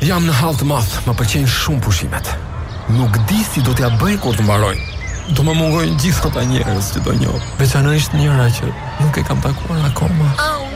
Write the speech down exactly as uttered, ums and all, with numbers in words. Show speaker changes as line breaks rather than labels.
Jam në hall të madh, më pëlqejnë shumë pushimet. Nuk di si do t'ja bëj kur të mbaroj. Do më mungojnë gjithë ata njerëz që do njoh, veçanërisht njëra që nuk e kam takuar akoma.
Oh